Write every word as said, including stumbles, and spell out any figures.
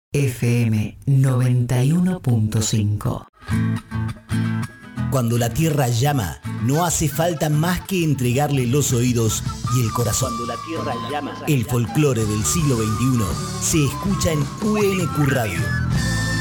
F M noventa y uno punto cinco. Cuando la tierra llama, no hace falta más que entregarle los oídos y el corazón. Cuando la tierra llama, el folclore del siglo veintiuno se escucha en U N Q Radio.